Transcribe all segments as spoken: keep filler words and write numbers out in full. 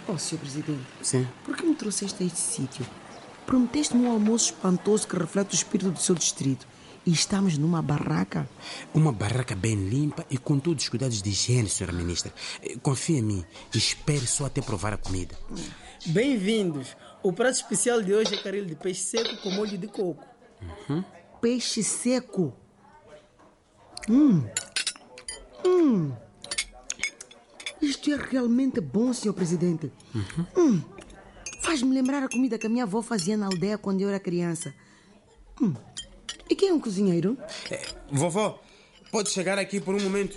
Oh, senhor Presidente. Sim. Por que me trouxeste a este sítio? Prometeste-me um almoço espantoso que reflete o espírito do seu distrito. E estamos numa barraca. Uma barraca bem limpa e com todos os cuidados de higiene, senhora Ministra. Confia em mim. Espere só até provar a comida. Bem-vindos. O prato especial de hoje é caril de peixe seco com molho de coco. Uhum. Peixe seco? Hum. Hum. Isto é realmente bom, senhor Presidente. Uhum. Hum. Faz-me lembrar a comida que a minha avó fazia na aldeia quando eu era criança. Hum. E quem é um cozinheiro? É, vovó, pode chegar aqui por um momento?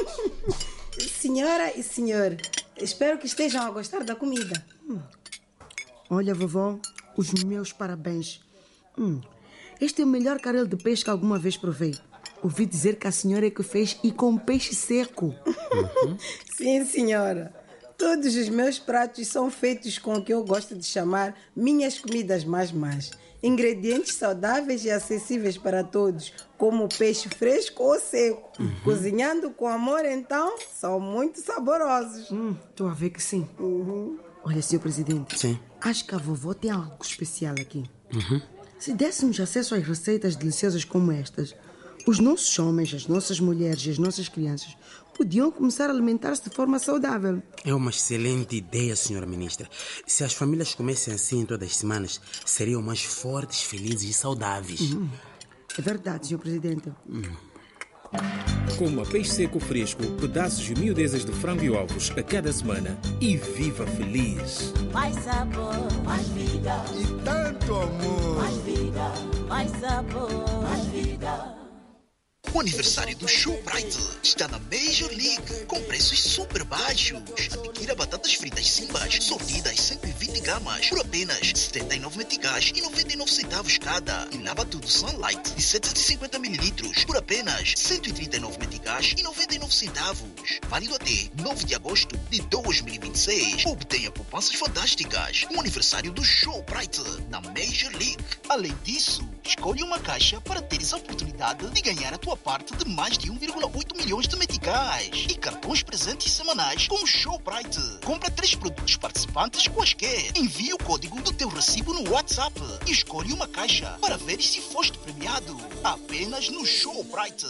Senhora e senhor, espero que estejam a gostar da comida. Hum. Olha, vovó, os meus parabéns. Hum. Este é o melhor caril de peixe que alguma vez provei. Ouvi dizer que a senhora é que fez e com peixe seco. Uhum. Sim, senhora. Todos os meus pratos são feitos com o que eu gosto de chamar minhas comidas mais más. Ingredientes saudáveis e acessíveis para todos, como peixe fresco ou seco. Uhum. Cozinhando com amor, então, são muito saborosos. Estou hum, a ver que sim. Uhum. Olha, senhor Presidente, sim. Acho que a vovó tem algo especial aqui. Uhum. Se dessemos acesso às receitas deliciosas como estas, os nossos homens, as nossas mulheres e as nossas crianças podiam começar a alimentar-se de forma saudável. É uma excelente ideia, senhora Ministra. Se as famílias comessem assim todas as semanas, seriam mais fortes, felizes e saudáveis. Uhum. É verdade, senhor Presidente. Uhum. Coma peixe seco fresco, pedaços e miudezas de frango e ovos a cada semana e viva feliz. Mais sabor, mais vida. E tanto amor. Mais vida, mais sabor, mais vida. O aniversário do Showbrite está na Major League, com preços super baixos. Adquira batatas fritas Simbas, sortidas cento e vinte gramas, por apenas setenta e nove meticais e noventa e nove centavos cada. E lava tudo Sunlight, de setecentos e cinquenta mililitros, por apenas cento e trinta e nove meticais e noventa e nove centavos. Válido até nove de agosto de dois mil e vinte e seis. Obtenha poupanças fantásticas. O aniversário do Showbrite na Major League. Além disso, escolha uma caixa para teres a oportunidade de ganhar a tua parte de mais de um vírgula oito milhões de meticais e cartões presentes semanais com o Showbrite. Compra três produtos participantes quaisquer. Envie o código do teu recibo no WhatsApp e escolhe uma caixa para ver se foste premiado. Apenas no Showbrite.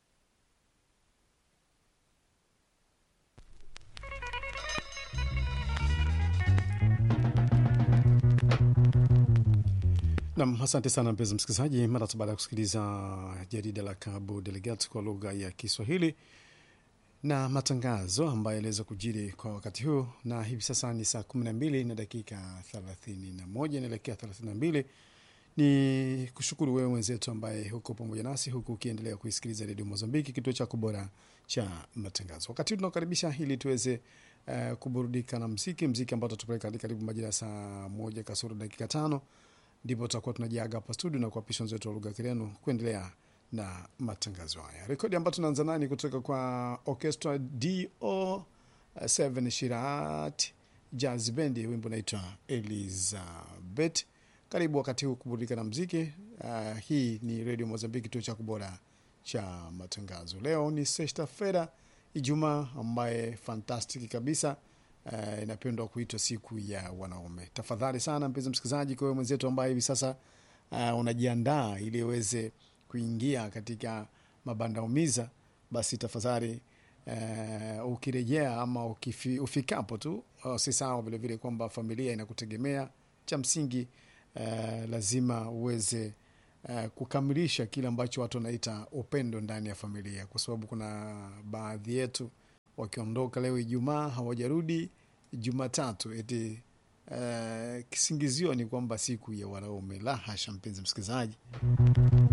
Nam, asante sana mpenzi msikilizaji. Mara tu baada ya kusikiliza jarida la Cabo Delgado kwa lugha ya Kiswahili na matangazo ambayo yaliweza kujiri kwa wakati huu, na hivi sasa ni saa kumi na mbili na dakika thelathini na moja inaelekea thelathini na mbili. Ni kushukuru wewe mwenzetu ambaye huko pamoja nasi huku ukiendelea kuisikiliza Radio Mozambiki, kituo chako bora cha matangazo. Wakati huu tunakaribisha ili tuweze uh, kuburudika na muziki, muziki ambao tutapeleka hadi karibu majira saa moja kasoro dakika tano. Ndipo tutakuwa tunajiaga hapa studio na kuapisha wenzetu wa lugha ya Kireno kuendelea na matangazo haya. Rekodi ambayo tunaanza nani kutoka kwa Orchestra D O seven Shirat Jazz Band, wimbo unaitwa Elizabeth. Karibu wakati huu kuburudika na muziki. Uh, hii ni Radio Mozambique, kituo cha kubora cha matangazo. Leo ni sexta-feira, Ijumaa, ambaye fantastic kabisa. Uh, inapendwa kuitwa siku ya wanaume. Tafadhali sana mpenzi msikilizaji, kwa wewe mwenzetu ambaye hivi sasa uh, unajiandaa ili uweze kuingia katika mabanda umiza, basi tafadhali uh, ukirejea ama ukifi, ufikapo tu usisahau vile vile kwamba familia inakutegemea. Cha msingi uh, lazima uweze uh, kukamilisha kile ambacho watu wanaita upendo ndani ya familia, kwa sababu kuna baadhi yetu wakiondoka leo Ijumaa hawajarudi Jumatatu eti uh, kisingizio ni kwamba siku ya wanaume. La hasha mpenzi msikilizaji.